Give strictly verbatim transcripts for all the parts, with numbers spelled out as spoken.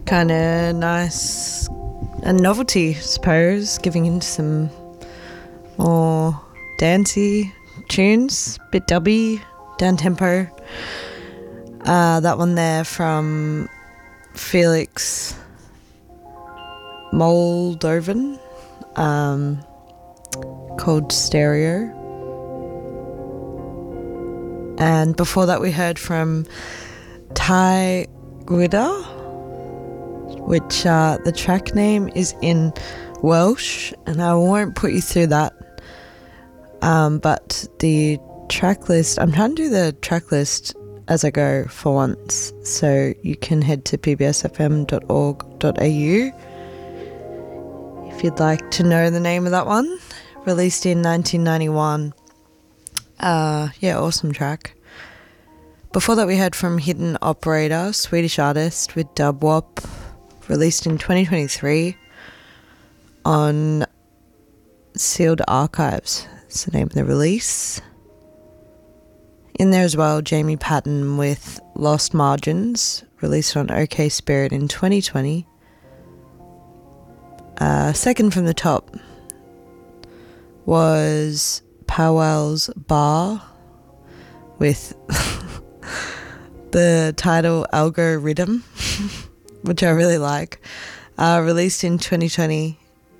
Kind of nice and novelty, I suppose, giving into some more dancey tunes, bit dubby, down tempo. Uh, that one there from Felix Moldovan, um, called Stereo. And before that we heard from Tai Guida, which uh, the track name is in Welsh, and I won't put you through that. Um, but the track list, I'm trying to do the track list as I go for once, so you can head to p b s f m dot org dot a u if you'd like to know the name of that one. Released in nineteen ninety-one. Uh, yeah, awesome track. Before that we heard from Hidden Operator, Swedish artist with dub wop, released in twenty twenty-three on Sealed Archives. That's the name of the release. In there as well, Jamie Patton with Lost Margins, released on OK Spirit in twenty twenty. Uh, second from the top was Powell's Bar with the title Algo Rhythm, which I really like. Uh, released in twenty twenty.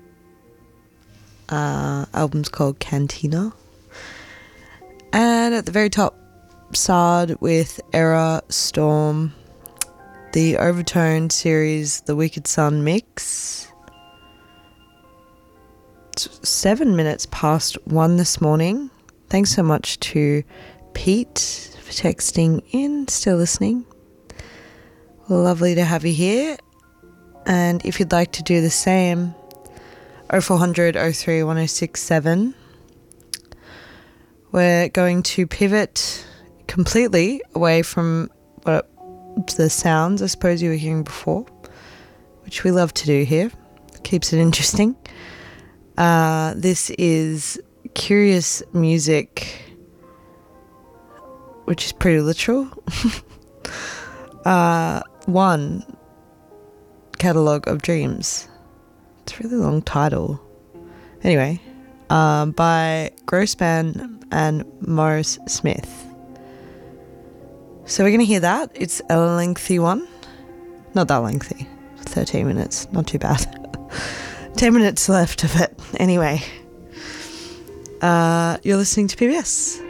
Uh, album's called Cantina. And at the very top, Sard with Error Storm, the Overtone series The Wicked Sun mix. It's seven minutes past one this morning. Thanks so much to Pete for texting in, still listening. Lovely to have you here. And if you'd like to do the same, oh four hundred oh three one oh six seven. We're going to pivot completely away from what the sounds I suppose you were hearing before, which we love to do here. Keeps it interesting. Uh, this is Curious Music, which is pretty literal. uh, one Catalogue of Dreams. It's a really long title. Anyway, um, by Grossman and Morris Smith. So we're going to hear that. It's a lengthy one. Not that lengthy. thirteen minutes. Not too bad. ten minutes left of it. Anyway, uh, you're listening to P B S.